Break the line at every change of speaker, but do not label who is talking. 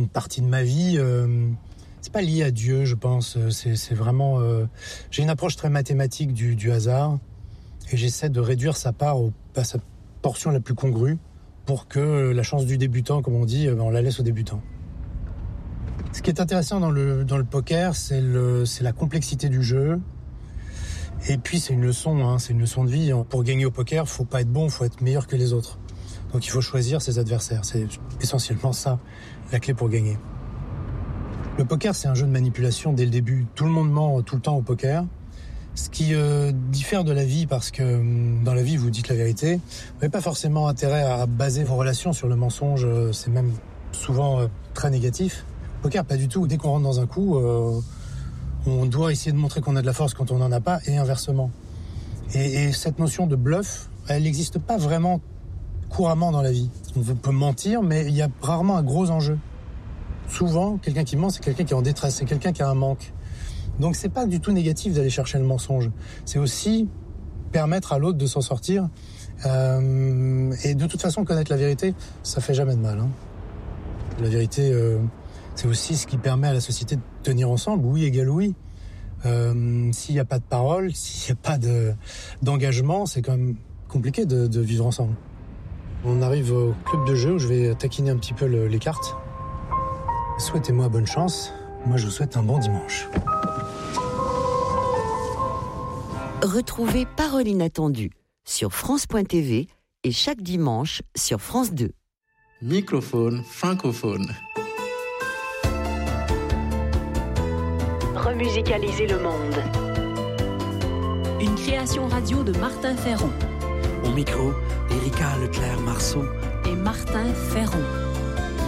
une partie de ma vie. C'est pas lié à Dieu, je pense. C'est vraiment... j'ai une approche très mathématique du hasard et j'essaie de réduire sa part à sa portion la plus congrue pour que la chance du débutant, comme on dit, on la laisse au débutant. Ce qui est intéressant dans le poker, c'est la complexité du jeu. Et puis c'est une leçon, c'est une leçon de vie. Pour gagner au poker, faut pas être bon, faut être meilleur que les autres. Donc il faut choisir ses adversaires. C'est essentiellement ça, la clé pour gagner. Le poker, c'est un jeu de manipulation dès le début. Tout le monde ment tout le temps au poker. Ce qui diffère de la vie, parce que dans la vie, vous dites la vérité. Vous n'avez pas forcément intérêt à baser vos relations sur le mensonge. C'est même souvent très négatif. Au poker, pas du tout. Dès qu'on rentre dans un coup... on doit essayer de montrer qu'on a de la force quand on n'en a pas, et inversement. Et cette notion de bluff, elle n'existe pas vraiment couramment dans la vie. On peut mentir, mais il y a rarement un gros enjeu. Souvent, quelqu'un qui ment, c'est quelqu'un qui est en détresse, c'est quelqu'un qui a un manque. Donc c'est pas du tout négatif d'aller chercher le mensonge. C'est aussi permettre à l'autre de s'en sortir. Et de toute façon, connaître la vérité, ça fait jamais de mal. La vérité... c'est aussi ce qui permet à la société de tenir ensemble. Oui égale oui. S'il n'y a pas de parole, s'il n'y a pas d'engagement, c'est quand même compliqué de vivre ensemble. On arrive au club de jeu où je vais taquiner un petit peu les cartes. Souhaitez-moi bonne chance. Moi, je vous souhaite un bon dimanche.
Retrouvez Parole inattendue sur France.tv et chaque dimanche sur France 2.
Microphone francophone.
Remusicaliser le monde. Une création radio de Martin Ferron.
Au micro, Erika Leclerc-Marceau
et Martin Ferron.